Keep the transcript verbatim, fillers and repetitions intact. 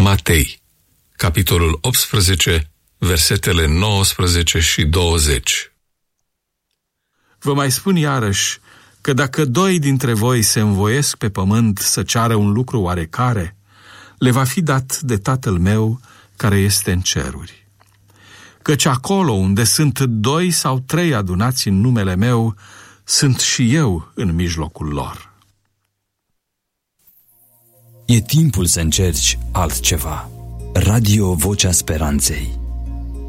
Matei, capitolul optsprezece, versetele nouăsprezece și douăzeci. Vă mai spun iarăși că dacă doi dintre voi se învoiesc pe pământ să ceară un lucru oarecare, le va fi dat de Tatăl meu care este în ceruri. Căci acolo unde sunt doi sau trei adunați în numele meu, sunt și eu în mijlocul lor. E timpul să încerci altceva. Radio Vocea Speranței.